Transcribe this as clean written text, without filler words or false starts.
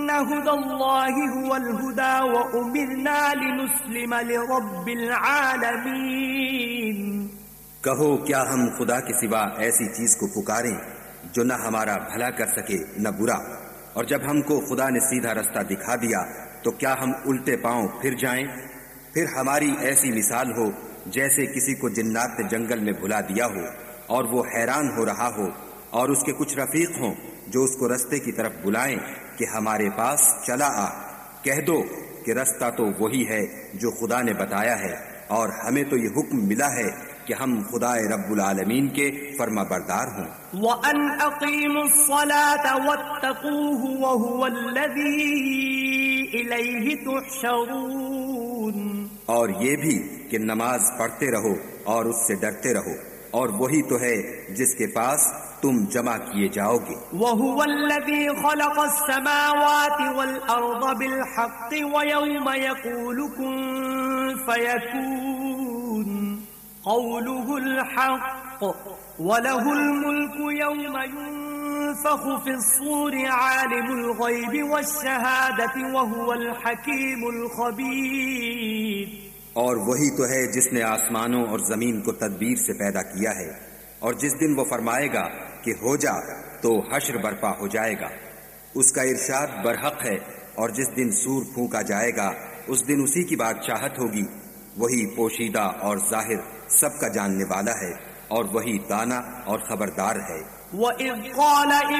هدى الله هو الهدى وأمرنا لنسلم لرب العالمين. کہو کیا ہم خدا کے سوا ایسی چیز کو پکاریں جو نہ ہمارا بھلا کر سکے نہ برا؟ اور جب ہم کو خدا نے سیدھا رستہ دکھا دیا تو کیا ہم الٹے پاؤں پھر جائیں؟ پھر ہماری ایسی مثال ہو جیسے کسی کو جنات نے جنگل میں بھلا دیا ہو اور وہ حیران ہو رہا ہو اور اس کے کچھ رفیق ہوں جو اس کو رستے کی طرف بلائیں کہ ہمارے پاس چلا آ. کہہ دو کہ رستہ تو وہی ہے جو خدا نے بتایا ہے اور ہمیں تو یہ حکم ملا ہے کہ ہم خدا رب العالمین کے فرما بردار ہوں. وَأَنْ أَقِيمُوا الصَّلَاةَ وَاتَّقُوهُ وَهُوَ الَّذِي إِلَيْهِ تُحْشَرُونَ. اور یہ بھی کہ نماز پڑھتے رہو اور اس سے ڈرتے رہو اور وہی تو ہے جس کے پاس تم جمع کیے جاؤ گے. وَهُوَ الَّذِي خَلَقَ السَّمَاوَاتِ وَالْأَرْضَ بِالْحَقِّ وَيَوْمَ يَقُولُ كُن فَيَكُونُ قَوْلُهُ الْحَقُّ وَلَهُ الْمُلْكُ يَوْمَ يُنفَخُ فِي الصُّورِ عَالِمُ الْغَيْبِ وَالشَّهَادَةِ وَهُوَ الْحَكِيمُ الْخَبِيرُ. اور وہی تو ہے جس نے آسمانوں اور زمین کو تدبیر سے پیدا کیا ہے اور جس دن وہ فرمائے گا کہ ہو جا تو حشر برپا ہو جائے گا. اس کا ارشاد برحق ہے اور جس دن سور پھونکا جائے گا اس دن اسی کی بادشاہت ہوگی. وہی پوشیدہ اور ظاہر سب کا جاننے والا ہے اور وہی دانا اور خبردار ہے. وَإِذْ قَالَ